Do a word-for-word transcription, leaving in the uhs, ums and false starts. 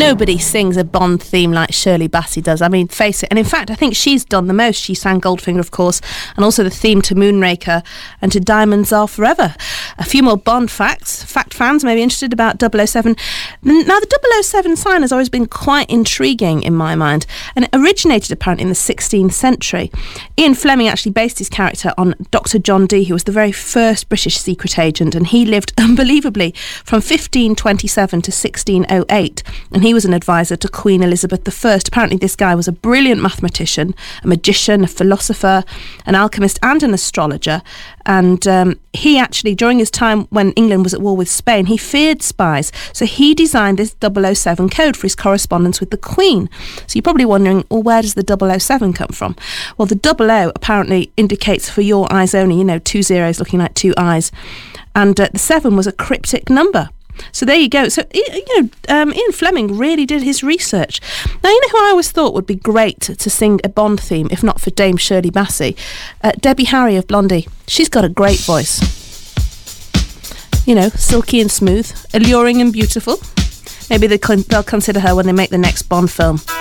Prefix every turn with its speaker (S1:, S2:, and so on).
S1: nobody sings a Bond theme like Shirley Bassey does. I mean, face it. And in fact, I think she's done the most. She sang Goldfinger, of course, and also the theme to Moonraker and to Diamonds Are Forever. A few more Bond facts. Fact fans may be interested about double oh seven. Now, the double oh seven sign has always been quite intriguing in my mind, and it originated apparently in the sixteenth century. Ian Fleming actually based his character on Doctor John Dee, who was the very first British secret agent, and he lived unbelievably from fifteen twenty-seven to sixteen oh eight, and he was an advisor to Queen Elizabeth the First. Apparently this guy was a brilliant mathematician, a magician, a philosopher, an alchemist and an astrologer, and um, he actually, during his time when England was at war with Spain, he feared spies, so he designed this double oh seven code for his correspondence with the Queen. So you're probably wondering, well, where does the double oh seven come from? Well, the double O apparently indicates for your eyes only, you know, two zeros looking like two eyes, and uh, the seven was a cryptic number. So there you go. So, you know, um, Ian Fleming really did his research. Now, you know who I always thought would be great to, to sing a Bond theme, if not for Dame Shirley Bassey? Uh, Debbie Harry of Blondie. She's got a great voice. You know, silky and smooth, alluring and beautiful. Maybe they con- they'll consider her when they make the next Bond film.